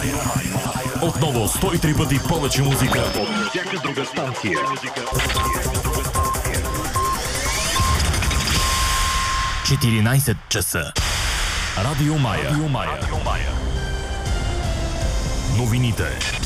Отново 103 пъти повече музика от всяка друга станция. 14 часа. Радио Мая. Новините.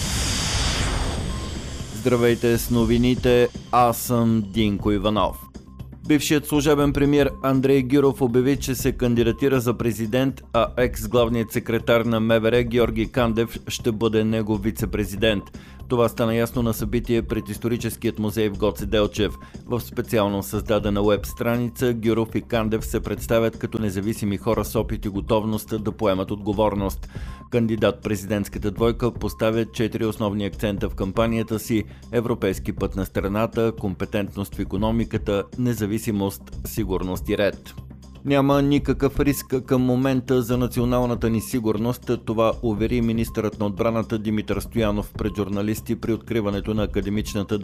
Здравейте с новините, аз съм Динко Иванов. Бившият служебен премиер Андрей Гюров обяви, че се кандидатира за президент, а екс-главният секретар на МВР Георги Кандев ще бъде негов вице-президент. Това стана ясно на събитие пред историческият музей в Гоце Делчев. В специално създадена уеб страница Гюров и Кандев се представят като независими хора с опит и готовност да поемат отговорност. Кандидат-президентската двойка поставя 4 основни акцента в кампанията си: европейски път на страната, компетентност в икономиката, независимост, сигурност и ред. Няма никакъв риск към момента за националната ни сигурност, това увери министърът на отбраната Димитър Стоянов пред журналисти при откриването на академичната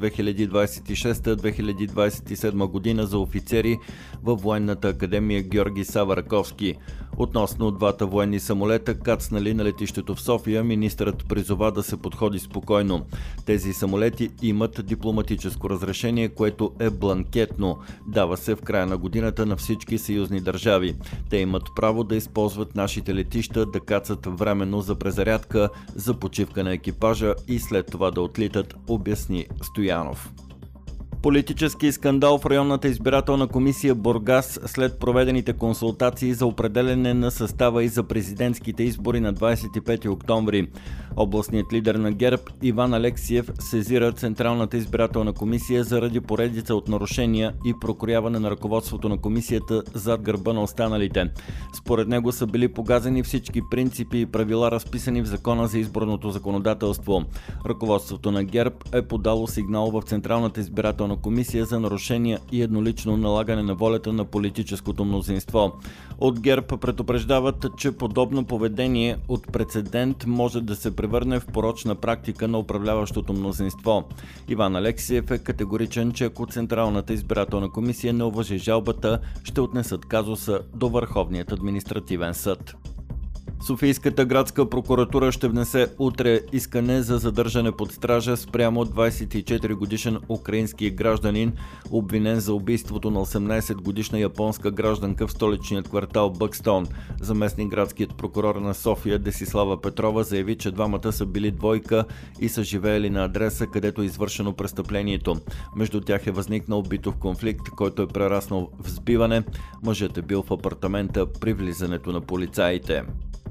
2026-2027 година за офицери във военната академия Георги Сава Раковски. Относно двата военни самолета, кацнали на летището в София, министърът призова да се подходи спокойно. Тези самолети имат дипломатическо разрешение, което е бланкетно. Дава се в края на годината на всички съюзни държави. Те имат право да използват нашите летища, да кацат временно за презарядка, за почивка на екипажа и след това да отлитат, обясни Стоянов. Политически скандал в районната избирателна комисия Бургас след проведените консултации за определене на състава и за президентските избори на 25 октомври. Областният лидер на ГЕРБ Иван Алексиев сезира Централната избирателна комисия заради поредица от нарушения и прокрояване на ръководството на комисията зад гърба на останалите. Според него са били погазени всички принципи и правила, разписани в Закона за изборното законодателство. Ръководството на ГЕРБ е подало сигнал в Централната избирателна комисия за нарушения и еднолично налагане на волята на политическото мнозинство. От ГЕРБ предупреждават, че подобно поведение от прецедент може да се превърне в порочна практика на управляващото мнозинство. Иван Алексиев е категоричен, че ако Централната избирателна комисия не уважи жалбата, ще отнесат казуса до Върховният административен съд. Софийската градска прокуратура ще внесе утре искане за задържане под стража спрямо 24-годишен украински гражданин, обвинен за убийството на 18-годишна японска гражданка в столичният квартал Бъкстон. Заместник-градският прокурор на София Десислава Петрова заяви, че двамата са били двойка и са живеели на адреса, където е извършено престъплението. Между тях е възникнал битов конфликт, който е прераснал в сбиване. Мъжът е бил в апартамента при влизането на полицаите.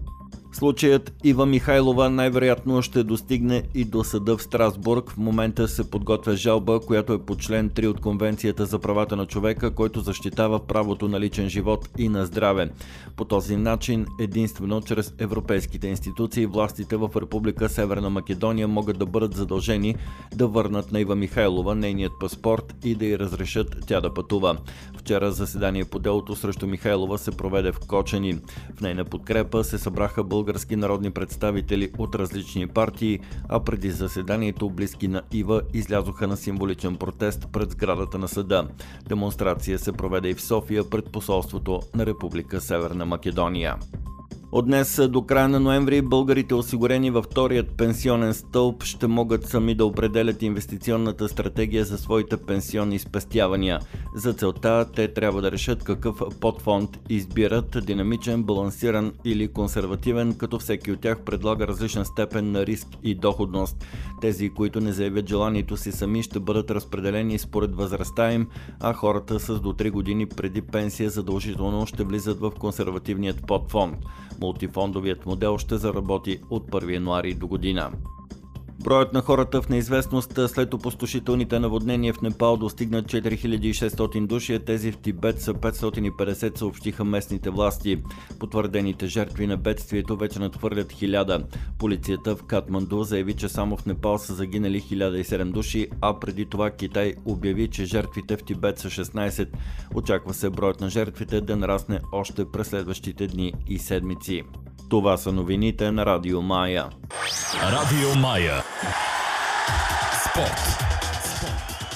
Случаят Ива Михайлова най-вероятно ще достигне и до съда в Страсбург. В момента се подготвя жалба, която е по член 3 от Конвенцията за правата на човека, който защитава правото на личен живот и на здраве. По този начин, единствено чрез европейските институции, властите в Република Северна Македония могат да бъдат задължени да върнат на Ива Михайлова нейният паспорт и да й разрешат тя да пътува. Вчера заседание по делото срещу Михайлова се проведе в Кочани. В нейна подкрепа се събраха български народни представители от различни партии, а преди заседанието близки на Ива излязоха на символичен протест пред сградата на съда. Демонстрация се проведе и в София пред посолството на Република Северна Македония. От днес до края на ноември българите, осигурени във вторият пенсионен стълб, ще могат сами да определят инвестиционната стратегия за своите пенсионни спестявания. За целта те трябва да решат какъв подфонд избират – динамичен, балансиран или консервативен, като всеки от тях предлага различна степен на риск и доходност. Тези, които не заявят желанието си сами, ще бъдат разпределени според възрастта им, а хората с до 3 години преди пенсия задължително ще влизат в консервативният подфонд. Мултифондовият модел ще заработи от 1 януари до година. Броят на хората в неизвестност след опустошителните наводнения в Непал достигна 4600 души, а тези в Тибет са 550, съобщиха местните власти. Потвърдените жертви на бедствието вече надхвърлят 1000. Полицията в Катманду заяви, че само в Непал са загинали 1007 души, а преди това Китай обяви, че жертвите в Тибет са 16. Очаква се броят на жертвите да нарасне още през следващите дни и седмици. Това са новините на Радио Мая. Радио Мая. Спорт.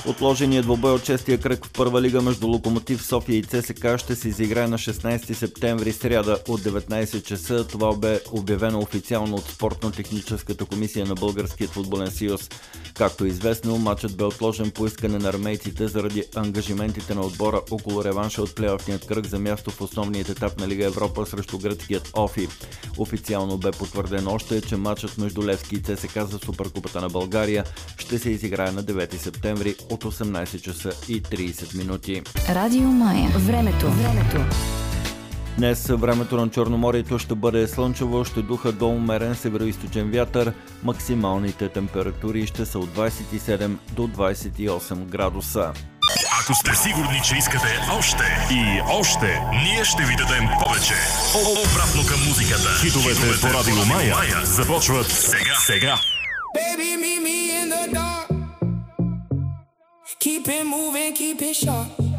Отложеният двубой от 6-я кръг в първа лига между Локомотив София и ЦСКА ще се изиграе на 16 септември, сряда от 19 часа. Това бе обявено официално от Спортно-техническата комисия на Българският футболен съюз. Както е известно, матчът бе отложен по искане на армейците заради ангажиментите на отбора около реванша от плейофният кръг за място в основният етап на Лига Европа срещу гръцкият ОФИ. Официално бе потвърдено още, че матчът между Левски и ЦСКА за Суперкупата на България ще се изиграе на 9 септември от 18 часа и 30 минути. Радио Мая. Времето. Днес времето на Черноморието ще бъде слънчево, ще духа до умерен североизточен вятър. Максималните температури ще са от 27 до 28 градуса. Ако сте сигурни, че искате още и още, ние ще ви дадем повече. Обратно към музиката. Хитовете по Радио Мая започват сега. Baby, meet me in the dark. Keep it moving, keep it sharp.